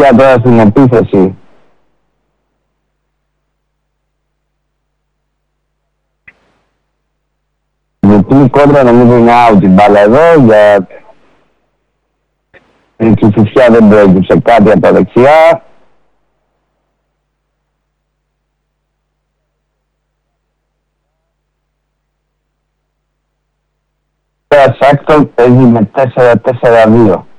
Κυφσιά τώρα στην επίθεση. Διπλή κόντρα νομίζω είναι out την μπάλα εδώ, για η Κυφσιά δεν προέκυψε κάτι από τα δεξιά. Τώρα Σάκτον παίζει με 4-4-2.